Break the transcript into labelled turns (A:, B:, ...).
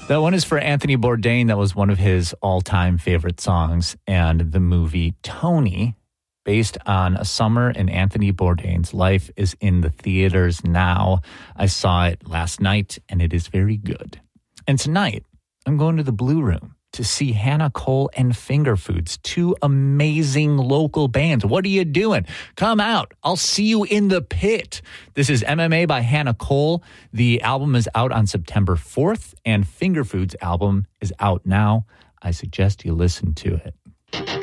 A: That one is for Anthony Bourdain. That was one of his all-time favorite songs. And the movie Tony, based on a summer in Anthony Bourdain's life, is in the theaters now. I saw it last night, and it is very good. And tonight, I'm going to the Blue Room to see Hannah Cole and Finger Foods, two amazing local bands. What are you doing? Come out. I'll see you in the pit. This is MMA by Hannah Cole. The album is out on September 4th, and Finger Foods' album is out now. I suggest you listen to it.